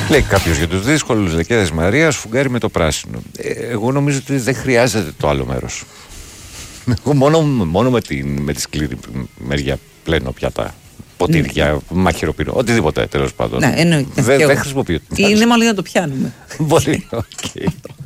Λέει κάποιος για τους δύσκολους Λεκέδες Μαρίας, φουγγάρι με το πράσινο. Εγώ νομίζω ότι δεν χρειάζεται το άλλο μέρος. Εγώ μόνο με τη σκληρή μεριά πλένω πιάτα. Ποτήρια, μαχαιροπύρου, οτιδήποτε τέλος πάντων. Ναι, εννοείται. Δεν χρησιμοποιώ. Είναι μάλλον για να το πιάνουμε. Μπορεί, οκ.